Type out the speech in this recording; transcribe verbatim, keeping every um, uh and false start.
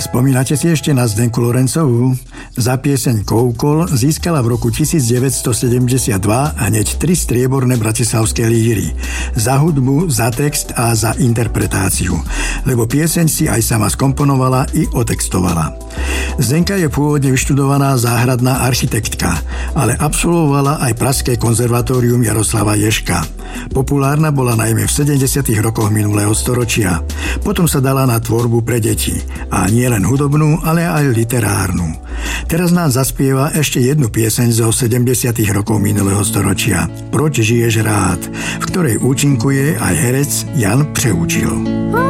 Spomínate si ešte na Zdenku Lorencovú? Za pieseň Koukol získala v roku devätnásťstosedemdesiatdva hneď tri strieborné bratislavské líry. Za hudbu, za text a za interpretáciu. Lebo pieseň si aj sama skomponovala i otextovala. Zdenka je pôvodne vyštudovaná záhradná architektka, ale absolvovala aj Pražské konzervatórium Jaroslava Ježka. Populárna bola najmä v sedemdesiatych rokoch minulého storočia. Potom sa dala na tvorbu pre deti. A nie len hudobnú, ale aj literárnu. Teraz nám zaspieva ešte jednu pieseň zo sedemdesiatych rokov minulého storočia. Proč žiješ rád, v ktorej účinkuje aj herec Jan Přeučil.